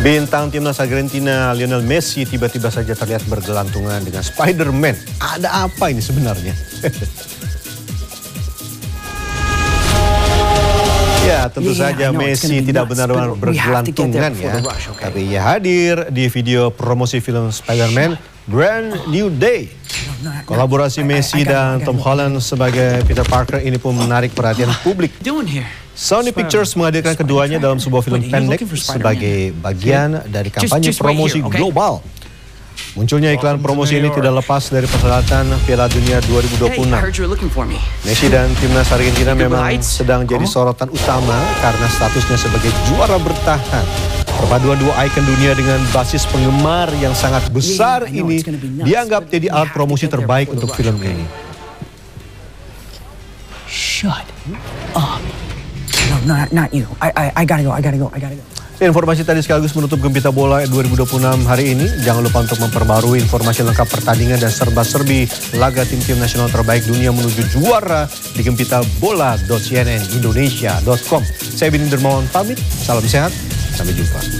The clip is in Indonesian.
Bintang timnas Argentina Lionel Messi tiba-tiba saja terlihat bergelantungan dengan Spider-Man. Ada apa ini sebenarnya? Ya, tentu saja Messi tidak benar-benar bergelantungan ya. Tapi ia hadir di video promosi film Spider-Man Brand New Day. Kolaborasi Messi dan Tom Holland sebagai Peter Parker ini pun menarik perhatian publik. Sony Pictures menghadirkan keduanya dalam sebuah film pendek sebagai bagian dari kampanye promosi global. Munculnya iklan promosi ini tidak lepas dari perhelatan Piala Dunia 2026. Messi dan timnas Argentina memang sedang jadi sorotan utama karena statusnya sebagai juara bertahan. Perpaduan dua ikon dunia dengan basis penggemar yang sangat besar ini dianggap jadi alat promosi terbaik untuk film ini. Shut up. No, not you. I gotta go. Informasi tadi sekaligus menutup Gempita Bola 2026 hari ini. Jangan lupa untuk memperbarui informasi lengkap pertandingan dan serba-serbi laga tim-tim nasional terbaik dunia menuju juara di gempitabola.cnnindonesia.com. Saya Bini Dermawan pamit, salam sehat, sampai jumpa.